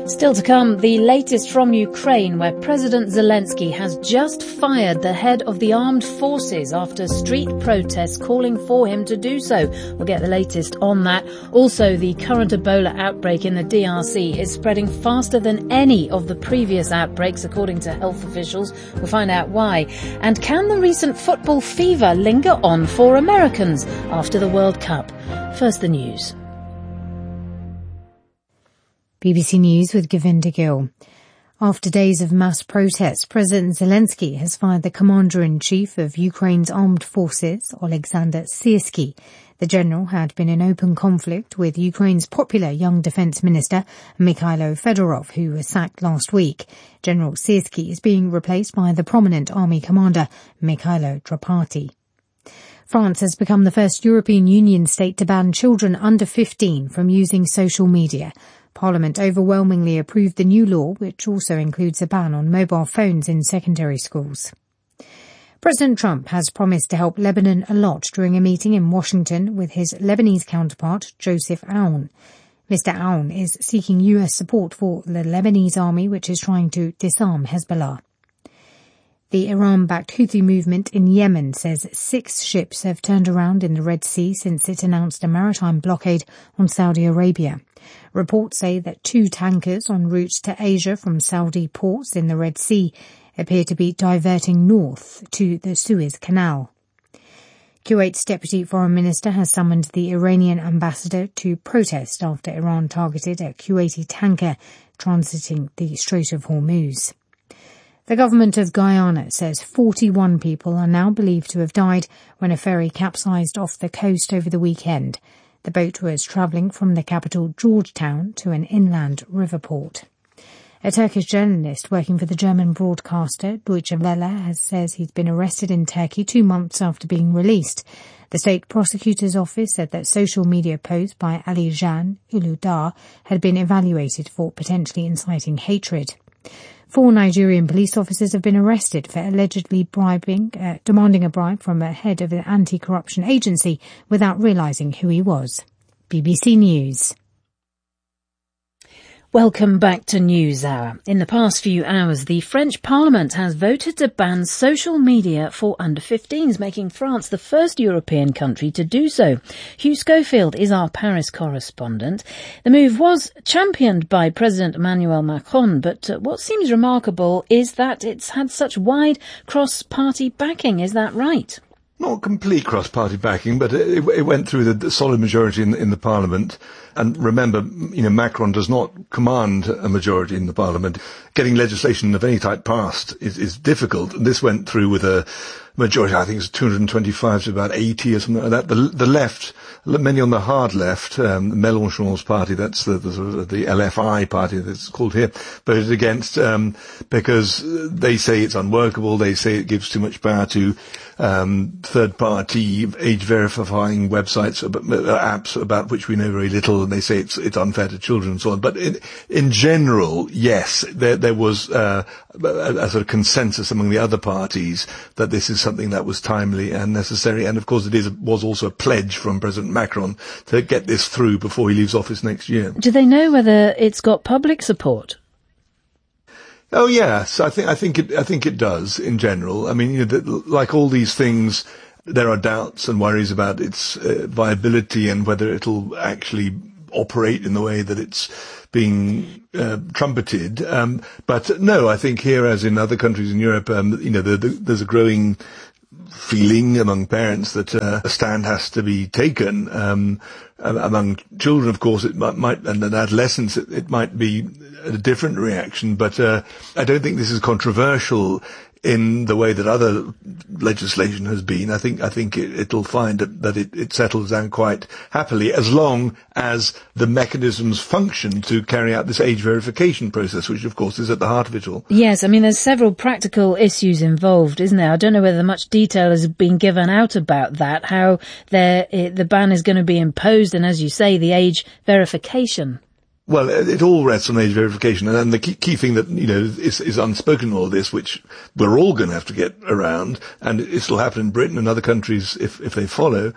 Still to come, the latest from Ukraine, where President Zelensky has just fired the head of the armed forces after street protests calling for him to do so. We'll get the latest on that. Also, the current Ebola outbreak in the DRC is spreading faster than any of the previous outbreaks, according to health officials. We'll find out why. And can the recent football fever linger on for Americans after the World Cup? First, the news. BBC News with Govinda Gill. After days of mass protests, President Zelensky has fired the Commander-in-Chief of Ukraine's armed forces, Oleksandr Syrsky. The general had been in open conflict with Ukraine's popular young defence minister, Mikhailo Fedorov, who was sacked last week. General Syrsky is being replaced by the prominent army commander, Mikhailo Drapati. France has become the first European Union state to ban children under 15 from using social media. Parliament overwhelmingly approved the new law, which also includes a ban on mobile phones in secondary schools. President Trump has promised to help Lebanon a lot during a meeting in Washington with his Lebanese counterpart, Joseph Aoun. Mr. Aoun is seeking US support for the Lebanese army, which is trying to disarm Hezbollah. The Iran-backed Houthi movement in Yemen says 6 ships have turned around in the Red Sea since it announced a maritime blockade on Saudi Arabia. Reports say that 2 tankers en route to Asia from Saudi ports in the Red Sea appear to be diverting north to the Suez Canal. Kuwait's Deputy Foreign Minister has summoned the Iranian ambassador to protest after Iran targeted a Kuwaiti tanker transiting the Strait of Hormuz. The government of Guyana says 41 people are now believed to have died when a ferry capsized off the coast over the weekend. The boat was travelling from the capital Georgetown to an inland river port. A Turkish journalist working for the German broadcaster Deutsche Welle says he's been arrested in Turkey 2 months after being released. The state prosecutor's office said that social media posts by Ali Can Uludağ had been evaluated for potentially inciting hatred. 4 Nigerian police officers have been arrested for allegedly demanding a bribe from a head of an anti-corruption agency without realising who he was. BBC News. Welcome back to NewsHour. In the past few hours, the French Parliament has voted to ban social media for under-15s, making France the first European country to do so. Hugh Schofield is our Paris correspondent. The move was championed by President Emmanuel Macron, but what seems remarkable is that it's had such wide cross-party backing. Is that right? Not complete cross-party backing, but it went through the solid majority in the Parliament. And remember, Macron does not command a majority in the Parliament. Getting legislation of any type passed is difficult. And this went through with a majority, I think it's 225 to about 80 or something like that. The left, many on the hard left, Mélenchon's party, that's the LFI party that's called here, voted against, because they say it's unworkable. They say it gives too much power to third-party age-verifying websites, apps about which we know very little, and they say it's unfair to children and so on. But in general, yes, there was a sort of consensus among the other parties that this is something that was timely and necessary. And of course, was also a pledge from President Macron to get this through before he leaves office next year. Do they know whether it's got public support? Oh yes, I think it does in general. I mean, like all these things, there are doubts and worries about its viability and whether it'll actually operate in the way that it's being trumpeted. But no, I think here, as in other countries in Europe, there's a growing feeling among parents that a stand has to be taken. Among children, of course, it might, and adolescents, it might be a different reaction. But I don't think this is controversial in the way that other legislation has been. I think it'll find that it settles down quite happily, as long as the mechanisms function to carry out this age verification process, which of course is at the heart of it all. Yes, I mean, there's several practical issues involved, isn't there? I don't know whether much detail has been given out about that, how the ban is going to be imposed, and as you say, the age verification. Well, it all rests on age verification, and the key thing that, is unspoken in all this, which we're all going to have to get around, and it'll happen in Britain and other countries if they follow,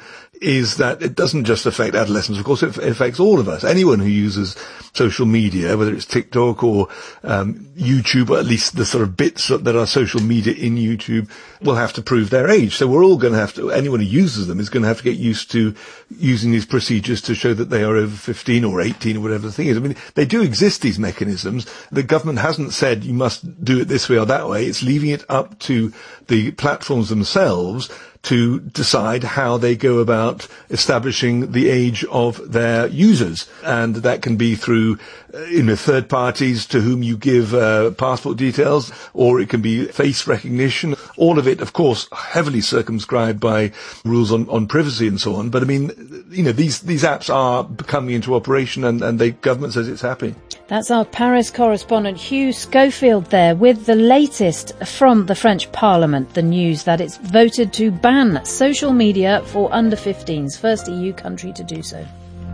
is that it doesn't just affect adolescents. Of course, it affects all of us. Anyone who uses social media, whether it's TikTok or YouTube, or at least the sort of bits that are social media in YouTube, will have to prove their age. So we're all going to have to, anyone who uses them is going to have to get used to using these procedures to show that they are over 15 or 18 or whatever the thing is. I mean, they do exist, these mechanisms. The government hasn't said you must do it this way or that way. It's leaving it up to the platforms themselves to decide how they go about establishing the age of their users. And that can be through, third parties to whom you give passport details, or it can be face recognition. All of it, of course, heavily circumscribed by rules on privacy and so on. But I mean, these apps are coming into operation, and the government says it's happy. That's our Paris correspondent Hugh Schofield there with the latest from the French Parliament, the news that it's voted to ban social media for under 15s, first EU country to do so.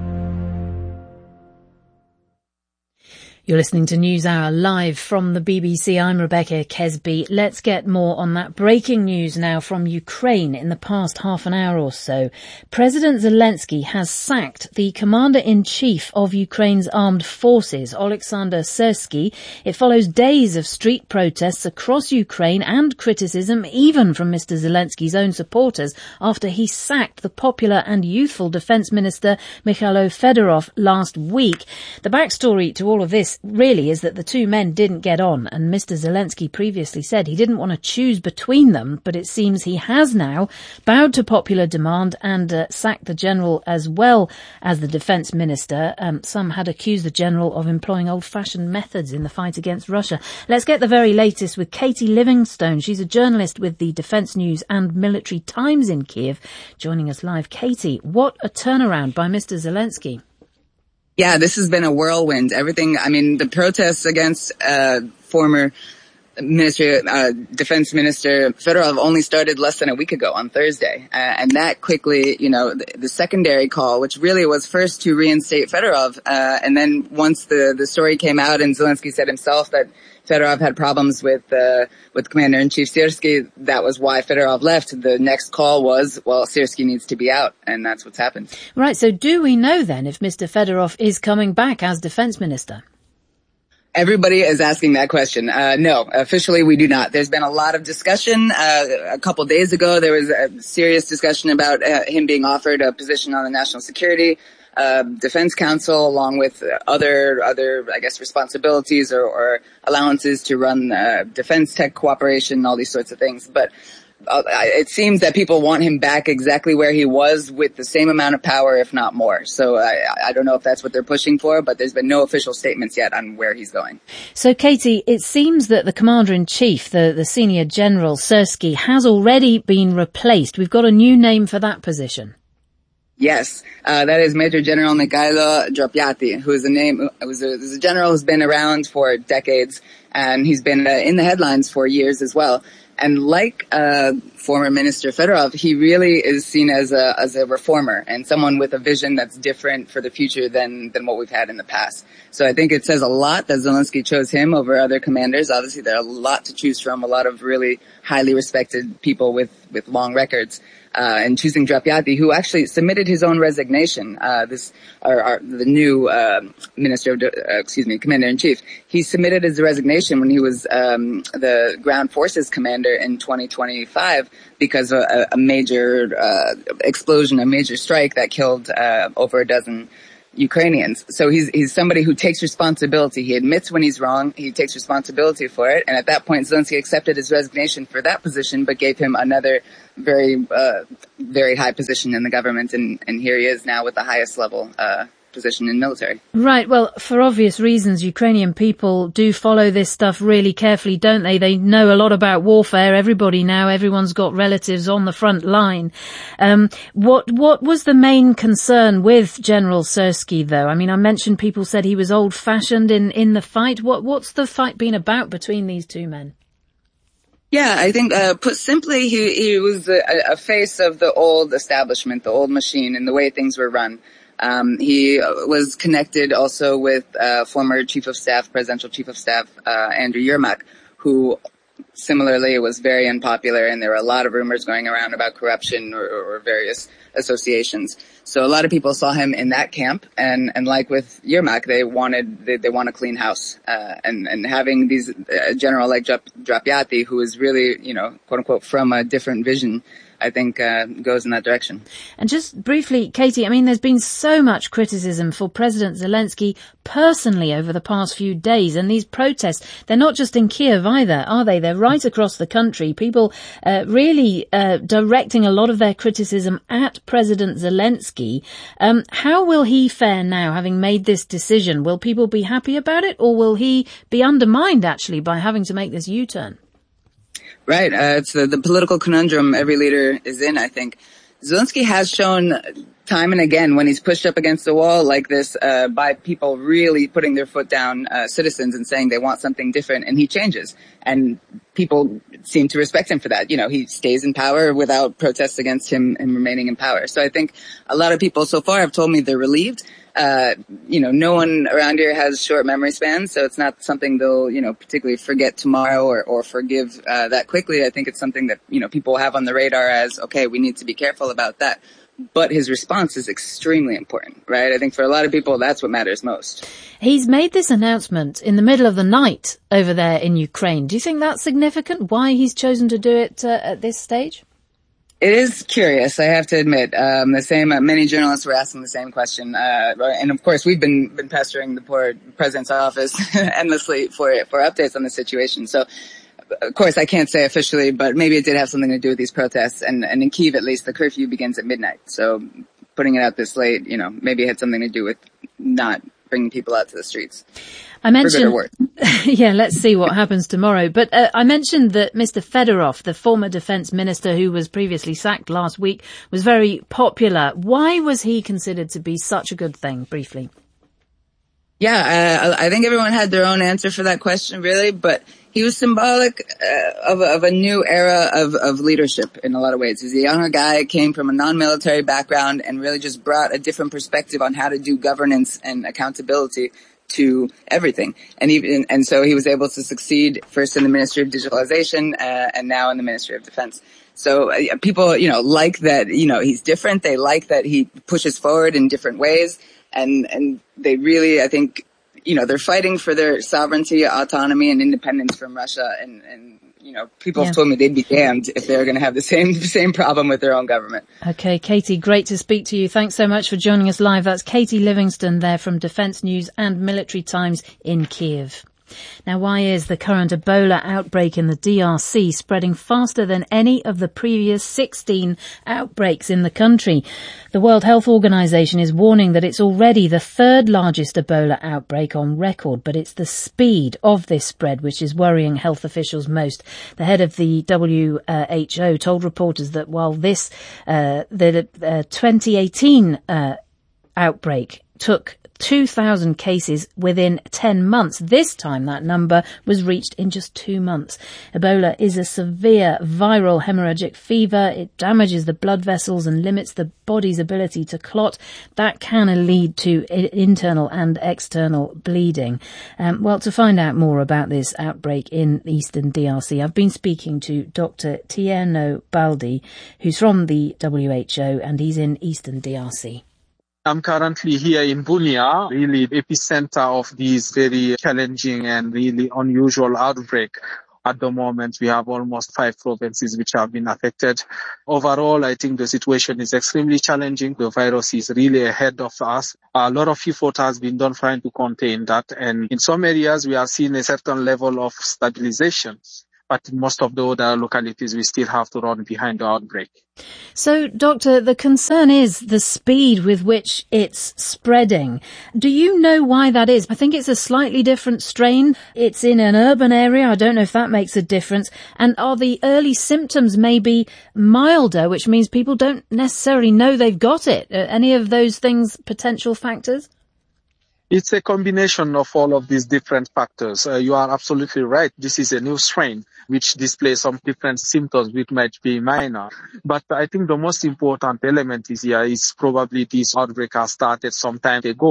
You're listening to NewsHour live from the BBC. I'm Rebecca Kesby. Let's get more on that breaking news now from Ukraine in the past half an hour or so. President Zelensky has sacked the commander-in-chief of Ukraine's armed forces, Oleksandr Syrsky. It follows days of street protests across Ukraine and criticism even from Mr. Zelensky's own supporters after he sacked the popular and youthful defence minister Mikhailo Fedorov last week. The backstory to all of this really is that the two men didn't get on, and Mr. Zelensky previously said he didn't want to choose between them, but it seems he has now bowed to popular demand and sacked the general as well as the defence minister. Some had accused the general of employing old-fashioned methods in the fight against Russia. Let's get the very latest with Katie Livingstone. She's a journalist with the Defence News and Military Times in Kiev, joining us live. Katie, what a turnaround by Mr. Zelensky. Yeah, this has been a whirlwind. The protests against former Defense Minister Fedorov only started less than a week ago on Thursday. And that quickly, the secondary call, which really was first to reinstate Fedorov, and then once the story came out and Zelensky said himself that Fedorov had problems with Commander-in-Chief Syrsky, that was why Fedorov left. The next call was, well, Syrsky needs to be out, and that's what's happened. Right, so do we know then if Mr. Fedorov is coming back as defense minister? Everybody is asking that question. No, officially we do not. There's been a lot of discussion. A couple days ago, there was a serious discussion about him being offered a position on the National Security Defense Council, along with other, I guess, responsibilities or allowances to run defense tech cooperation, all these sorts of things. But it seems that people want him back exactly where he was with the same amount of power, if not more. So I don't know if that's what they're pushing for, but there's been no official statements yet on where he's going. So, Katie, it seems that the Commander-in-Chief, the Senior General Syrsky, has already been replaced. We've got a new name for that position. Yes, that is Major General Mikhailo Dropyati, who is a general who's been around for decades, and he's been in the headlines for years as well. And like former Minister Fedorov, he really is seen as a reformer and someone with a vision that's different for the future than what we've had in the past. So I think it says a lot that Zelensky chose him over other commanders. Obviously, there are a lot to choose from, a lot of really highly respected people with long records. And choosing Dropyati, who actually submitted his own resignation, the new Commander-in-Chief. He submitted his resignation when he was the Ground Forces Commander in 2025 because of a major explosion, a major strike that killed over a dozen Ukrainians. So he's somebody who takes responsibility. He admits when he's wrong. He takes responsibility for it. And at that point, Zelensky accepted his resignation for that position, but gave him another very high position in the government. And here he is now with the highest level position in military. Right. Well, for obvious reasons, Ukrainian people do follow this stuff really carefully, don't they? They know a lot about warfare. Everyone's got relatives on the front line. What was the main concern with General Syrsky, though? I mean, I mentioned people said he was old-fashioned in the fight. What's the fight been about between these two men? Yeah, I think, put simply, he was a face of the old establishment, the old machine, and the way things were run. He was connected also with former Presidential Chief of Staff, Andriy Yermak, who similarly was very unpopular, and there were a lot of rumors going around about corruption or various associations. So a lot of people saw him in that camp, and like with Yermak, they want a clean house, and having these general like Drapyati, who is really, quote unquote, from a different vision, I think goes in that direction. And just briefly, Katie, I mean, there's been so much criticism for President Zelensky personally over the past few days, and these protests, they're not just in Kiev either, are they? They're right across the country. People really directing a lot of their criticism at President Zelensky. How will he fare now, having made this decision? Will people be happy about it, or will he be undermined, actually, by having to make this U-turn? Right. It's the political conundrum every leader is in, I think. Zelensky has shown time and again when he's pushed up against the wall like this by people really putting their foot down, citizens, and saying they want something different, and he changes. And people seem to respect him for that. He stays in power without protests against him remaining in power. So I think a lot of people so far have told me they're relieved. No one around here has short memory spans, so it's not something they'll, particularly forget tomorrow or forgive that quickly. I think it's something that, people have on the radar as, okay, we need to be careful about that. But his response is extremely important, right? I think for a lot of people, that's what matters most. He's made this announcement in the middle of the night over there in Ukraine. Do you think that's significant, why he's chosen to do it at this stage? It is curious, I have to admit. Many journalists were asking the same question. And of course, we've been pestering the poor president's office endlessly for updates on the situation. So, of course, I can't say officially, but maybe it did have something to do with these protests. And in Kyiv, at least, the curfew begins at midnight. So putting it out this late, maybe it had something to do with not bringing people out to the streets. I mentioned, yeah, let's see what happens tomorrow. But I mentioned that Mr. Fedorov, the former defense minister who was previously sacked last week, was very popular. Why was he considered to be such a good thing, briefly? Yeah, I think everyone had their own answer for that question, really, but he was symbolic of a new era of leadership in a lot of ways. He's a younger guy, came from a non-military background, and really just brought a different perspective on how to do governance and accountability to everything. And so he was able to succeed first in the Ministry of Digitalization, and now in the Ministry of Defense. So people, like that, he's different. They like that he pushes forward in different ways. And they really, I think, they're fighting for their sovereignty, autonomy, and independence from Russia. And people have told me they'd be damned if they're going to have the same problem with their own government. Okay, Katie, great to speak to you. Thanks so much for joining us live. That's Katie Livingston there from Defence News and Military Times in Kyiv. Now, why is the current Ebola outbreak in the DRC spreading faster than any of the previous 16 outbreaks in the country? The World Health Organization is warning that it's already the third largest Ebola outbreak on record, but it's the speed of this spread which is worrying health officials most. The head of the WHO told reporters that while the 2018 outbreak took 2,000 cases within 10 months. This time that number was reached in just 2 months. Ebola is a severe viral hemorrhagic fever. It damages the blood vessels and limits the body's ability to clot. That can lead to internal and external bleeding. Well, to find out more about this outbreak in Eastern DRC, I've been speaking to Dr. Tierno Baldi, who's from the WHO, and he's in Eastern DRC. I'm currently here in Bunia, really epicenter of this very challenging and really unusual outbreak. At the moment, we have almost 5 provinces which have been affected. Overall, I think the situation is extremely challenging. The virus is really ahead of us. A lot of effort has been done trying to contain that. And in some areas, we are seeing a certain level of stabilization. But in most of the other localities, we still have to run behind the outbreak. So, Doctor, the concern is the speed with which it's spreading. Do you know why that is? I think it's a slightly different strain. It's in an urban area. I don't know if that makes a difference. And are the early symptoms maybe milder, which means people don't necessarily know they've got it? Any of those things potential factors? It's a combination of all of these different factors. You are absolutely right. This is a new strain which displays some different symptoms which might be minor. But I think the most important element is probably this outbreak has started some time ago.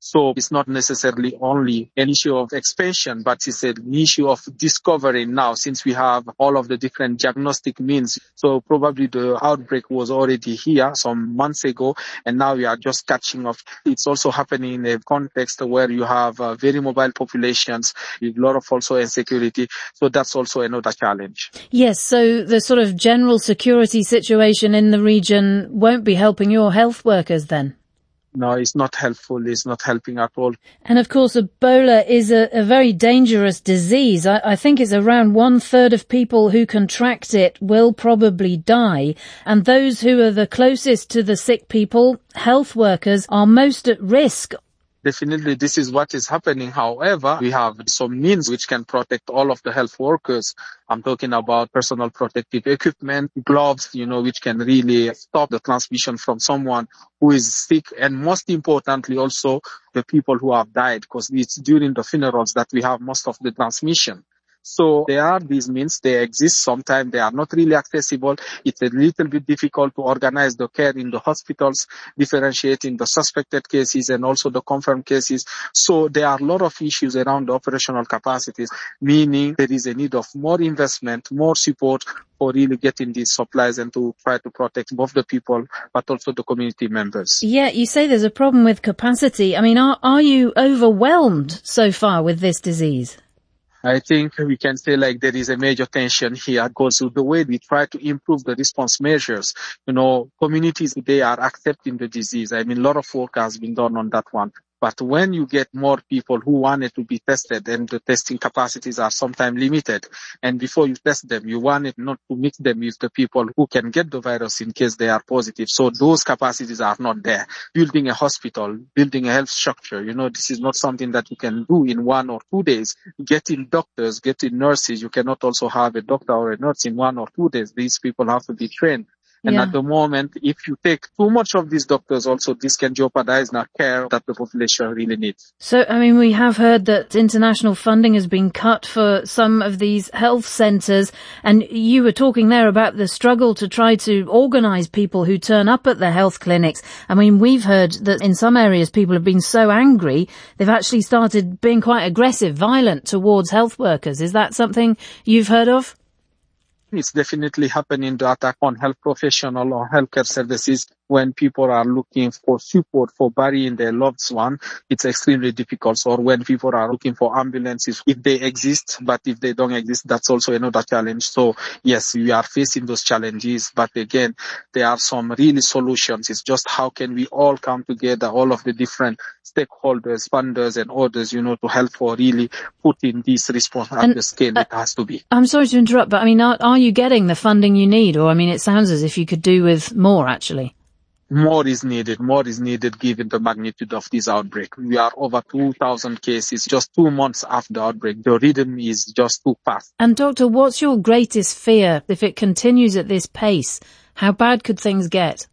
So it's not necessarily only an issue of expansion, but it's an issue of discovery now, since we have all of the different diagnostic means. So probably the outbreak was already here some months ago, and now we are just catching up. It's also happening in a context where you have very mobile populations, with a lot of also insecurity. So that's also another challenge. Yes, so the sort of general security situation in the region won't be helping your health workers then? No, it's not helpful. It's not helping at all. And of course, Ebola is a very dangerous disease. I think it's around 1/3 of people who contract it will probably die. And those who are the closest to the sick people, health workers, are most at risk. Definitely, this is what is happening. However, we have some means which can protect all of the health workers. I'm talking about personal protective equipment, gloves, which can really stop the transmission from someone who is sick. And most importantly, also the people who have died, because it's during the funerals that we have most of the transmission. So there are these means, they exist. Sometimes they are not really accessible. It's a little bit difficult to organize the care in the hospitals, differentiating the suspected cases and also the confirmed cases. So there are a lot of issues around the operational capacities, meaning there is a need of more investment, more support for really getting these supplies and to try to protect both the people but also the community members. Yeah, you say there's a problem with capacity. I mean, are you overwhelmed so far with this disease? I think we can say like there is a major tension here because of the way we try to improve the response measures. Communities, they are accepting the disease. I mean, a lot of work has been done on that one. But when you get more people who wanted to be tested and the testing capacities are sometimes limited, and before you test them, you wanted not to mix them with the people who can get the virus in case they are positive. So those capacities are not there. Building a hospital, building a health structure, this is not something that you can do in 1 or 2 days. Getting doctors, getting nurses, you cannot also have a doctor or a nurse in 1 or 2 days. These people have to be trained. And at the moment, if you take too much of these doctors also, this can jeopardize the care that the population really needs. So, I mean, we have heard that international funding has been cut for some of these health centres, and you were talking there about the struggle to try to organise people who turn up at the health clinics. I mean, we've heard that in some areas people have been so angry, they've actually started being quite aggressive, violent towards health workers. Is that something you've heard of? It's definitely happening, the attack on health professional or healthcare services when people are looking for support for burying their loved one. It's extremely difficult. Or when people are looking for ambulances, if they exist, but if they don't exist, that's also another challenge. So yes, we are facing those challenges, but again, there are some really solutions. It's just how can we all come together, all of the different stakeholders, funders and others, to help for really putting this response at the scale it has to be. I'm sorry to interrupt, but I mean, are you getting the funding you need? Or, I mean, it sounds as if you could do with more, actually. More is needed given the magnitude of this outbreak. We are over 2,000 cases just 2 months after the outbreak. The rhythm is just too fast. And Doctor, what's your greatest fear if it continues at this pace? How bad could things get?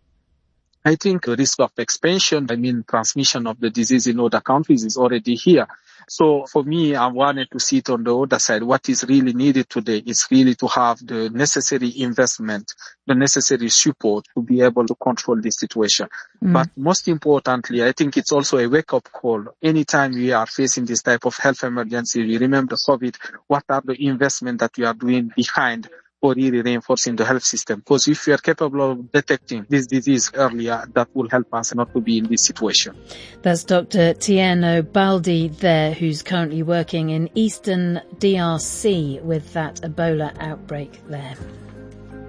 I think the risk of expansion, transmission of the disease in other countries is already here. So for me, I wanted to see it on the other side. What is really needed today is really to have the necessary investment, the necessary support to be able to control this situation. But most importantly, I think it's also a wake-up call. Anytime we are facing this type of health emergency, we remember COVID, what are the investments that we are doing behind for really reinforcing the health system? Because if we are capable of detecting this disease earlier, that will help us not to be in this situation. That's Dr. Tieno Baldi there, who's currently working in Eastern DRC with that Ebola outbreak there.